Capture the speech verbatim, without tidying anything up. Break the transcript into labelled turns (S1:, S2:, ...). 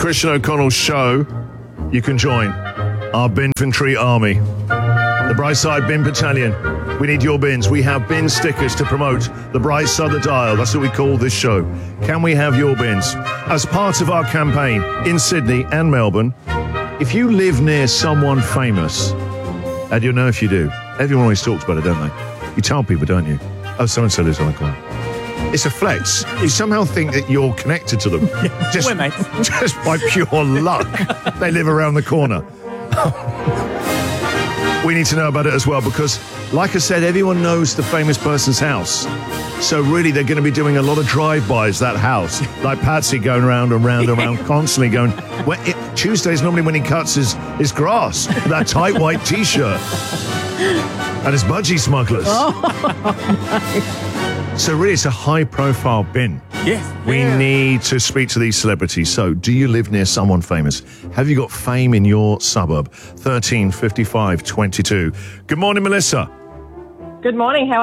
S1: Christian O'Connell's show, you can join our bin infantry army, the Brightside Bin Battalion. We need your bins. We have bin stickers to promote the bright side of the dial. That's what we call this show. Can we have your bins? As part of our campaign in Sydney and Melbourne, if you live near someone famous, and you'll know if you do, everyone always talks about it, don't they? You tell people, don't you? Oh, so-and-so lives on the corner. It's a flex. You somehow think that you're connected to them.
S2: Yeah,
S1: just,
S2: we're mates.
S1: just by pure luck. They live around the corner. We need to know about it as well because, like I said, everyone knows the famous person's house. So really, they're going to be doing a lot of drive-bys, that house. Like Patsy going round and round and round, constantly going... When it, Tuesday's normally when he cuts his, his grass. That tight white T-shirt. And his budgie smugglers.
S2: Oh,
S1: nice. So really, it's a high-profile bin.
S2: Yes.
S1: We
S2: yeah.
S1: need to speak to these celebrities. So, do you live near someone famous? Have you got fame in your suburb? thirteen fifty-five twenty-two. Good morning, Melissa.
S3: Good morning. How